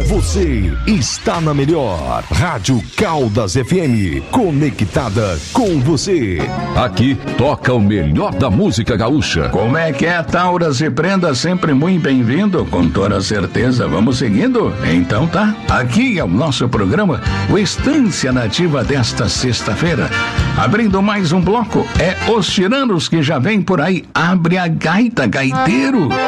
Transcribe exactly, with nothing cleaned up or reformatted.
Você está na melhor Rádio Caldas F M, conectada com você. Aqui toca o melhor da música gaúcha. Como é que é, Tauras e Prendas? Sempre muito bem-vindo, com toda certeza. Vamos seguindo? Então tá. Aqui é o nosso programa, o Estância Nativa desta sexta-feira. Abrindo mais um bloco, é Os Tiranos que já vem por aí. Abre a gaita, gaiteiro.